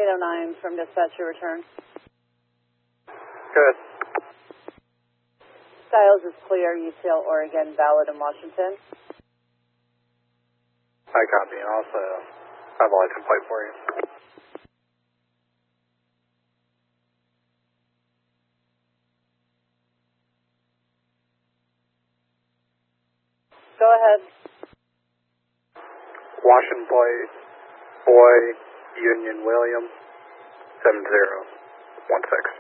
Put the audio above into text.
809 from dispatch, your return. Good. Styles is clear, UCL, Oregon, valid in Washington. I copy, and also have a license plate for you. Go ahead. Washington plate, Boy, Union William, 7016.